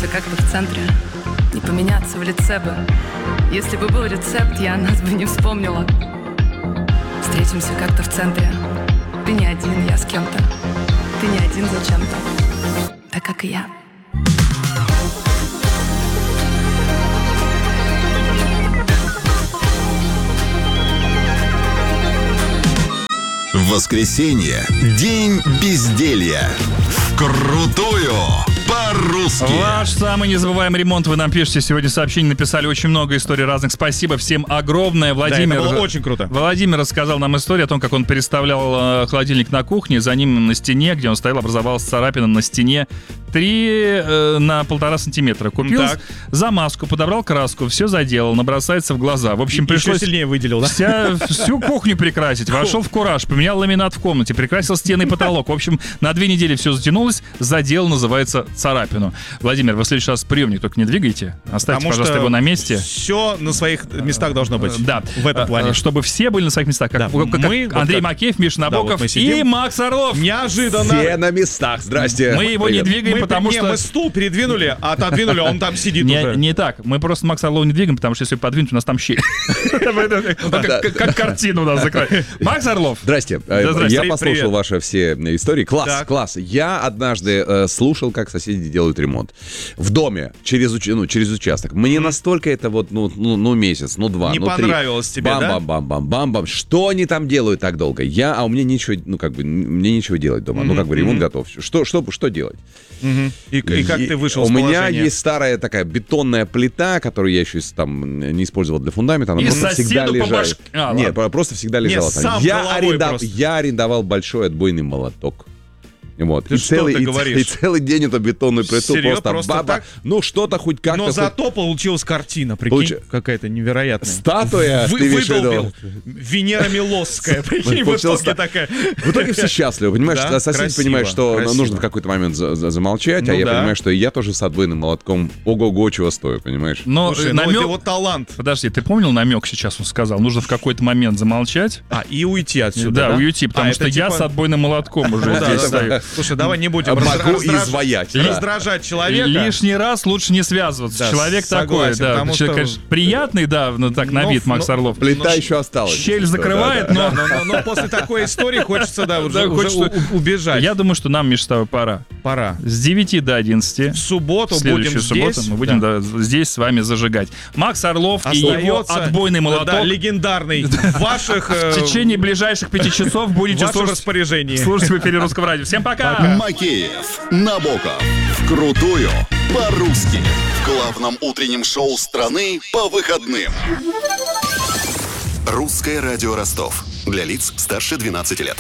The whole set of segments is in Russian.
Встретимся как-то в центре, не поменяться в лице бы. Если бы был рецепт, я о нас бы не вспомнила. Встретимся как-то в центре. Ты не один, я с кем-то. Ты не один зачем-то, так как и я. Воскресенье. День безделья. Вкрутую по-русски. Ваш самый незабываемый ремонт. Вы нам пишете сегодня сообщение, написали очень много историй разных. Спасибо всем огромное. Владимир, да, это было очень круто. Владимир рассказал нам историю о том, как он переставлял холодильник на кухне. За ним на стене, где он стоял, образовалась царапина на стене 3 на 1,5 сантиметра. Купил замазку, подобрал краску, все заделал, набросается в глаза. В общем, пришлось еще сильнее выделил, да? всю кухню прикрасить. Вошел в кураж, поменял ламинат в комнате, прикрасил стены и потолок. В общем, на 2 недели все затянулось. Задел, называется, царапину. Владимир, вы в следующий раз приемник только не двигайте. Оставьте, пожалуйста, его на месте. Все на своих местах должно быть. Да. В этом плане. Чтобы все были на своих местах. Как Андрей Макеев, Миша Набоков и Макс Орлов. Неожиданно. Все на местах. Здрасте. Мы его не двигаем, потому что... Мы стул передвинули, отодвинули, а он там сидит уже. Не так. Мы просто Макса Орлова не двигаем, потому что если подвинуть, у нас там щель. Как картину у нас закроют. Макс Орлов. Здрасте. Я послушал ваши все истории. Класс. Я однажды слушал, как соседи делают ремонт. В доме, через участок. Мне настолько это месяц, 2, 3. Не понравилось тебе, да? Бам-бам-бам-бам-бам. Что они там делают так долго? У меня нечего, мне нечего делать дома. Ремонт готов. Что делать? И как ты вышел из положения? У меня положения? есть старая такая бетонная плита, которую я еще там не использовал для фундамента. Она просто всегда лежала. Нет, просто всегда лежала там. Я арендовал большой отбойный молоток. Вот. Ты что ты говоришь? И целый день эту бетонную плиту Серьезно? просто баба. Так? Что-то хоть как-то. Но зато получилась картина, прикинь, какая-то невероятная. Статуя, ты имеешь в виду? Венера Милосская, прикинь, в итоге такая. В итоге все счастливы, понимаешь? Соседи понимают, что нужно в какой-то момент замолчать, а я понимаю, что я тоже с отбойным молотком ого-го чего стою, понимаешь? Слушай, это его талант. Подожди, ты помнил намек сейчас он сказал? Нужно в какой-то момент замолчать. И уйти отсюда, да? Уйти, потому что я с отбойным молотком уже здесь стою. Слушай, давай не будем раздражать человека. Лишний раз лучше не связываться. Человек такой, да. Человек, конечно, приятный, да, так на вид Макс Орлов. Плита еще осталась. Щель закрывает, но после такой истории хочется, уже убежать. Я думаю, что нам, Миша, с тобой пора. С 9 до 11. В субботу будем здесь. Субботу мы будем здесь с вами зажигать. Макс Орлов и его отбойный молоток. Легендарный. В течение ближайших 5 часов будете слушать в эфире Русского радио. Всем пока! Макеев, Набоков. Вкрутую по-русски. В главном утреннем шоу страны по выходным. Русское радио Ростов. Для лиц старше 12 лет.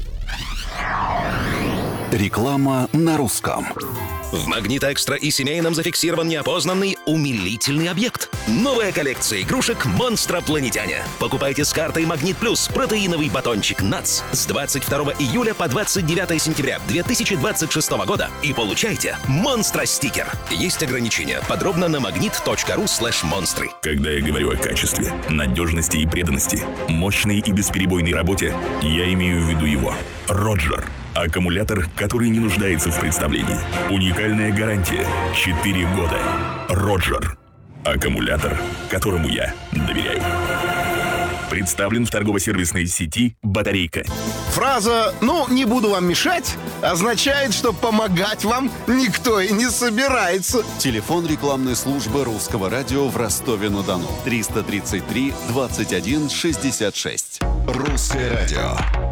Реклама на русском. В «Магнит Экстра» и семейном зафиксирован неопознанный умилительный объект. Новая коллекция игрушек «Монстропланетяне». Покупайте с картой «Магнит Плюс» протеиновый батончик «НАЦ» с 22 июля по 29 сентября 2026 года и получайте «Монстро-стикер». Есть ограничения. Подробно на magnet.ru/монстры. Когда я говорю о качестве, надежности и преданности, мощной и бесперебойной работе, я имею в виду его. Роджер. Аккумулятор, который не нуждается в представлении. Уникальная гарантия. 4 года. Роджер. Аккумулятор, которому я доверяю. Представлен в торгово-сервисной сети «Батарейка». Фраза «ну, не буду вам мешать» означает, что помогать вам никто и не собирается. Телефон рекламной службы Русского радио в Ростове-на-Дону. 333 21 66. Русское радио.